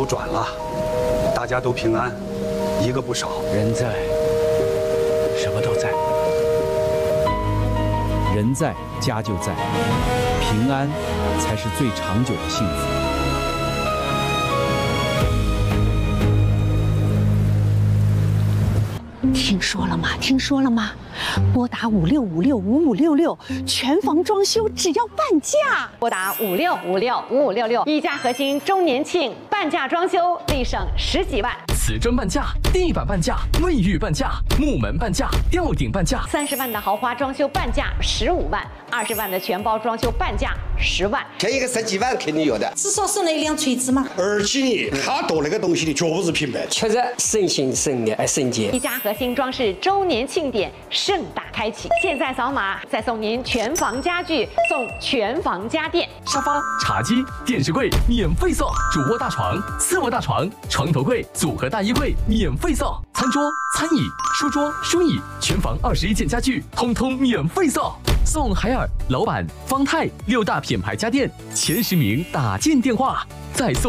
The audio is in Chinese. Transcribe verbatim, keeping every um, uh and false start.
都转了，大家都平安，一个不少。 人在，什么都在。人在，家就在，平安才是最长久的幸福。 听说了吗？听说了吗？拨打五六五六五五六六，全房装修只要半价。 拨打五六五六五五六六，一家核心周年庆半价装修，立省十几万。 瓷砖半价，地板半价，卫浴半价，木门半价，吊顶半价。 三十万的豪华装修半价十五万，二十万的全包装修半价十万。 便宜个十几万肯定有的， 至少省了一辆锤子嘛。 而且他做那个东西的绝不是平白， 确实省心省力省钱。 一家核心装饰周年庆典盛大开启，现在扫码再送您全房家具，送全房家电， 沙发、茶几、电视柜免费送，主卧大床、次卧大床、床头柜、组合大衣柜免费送，餐桌、餐椅、书桌、书椅，全房二十一件家具通通免费送。送海尔、老板、方太六大品牌家电前十名打进电话，再送。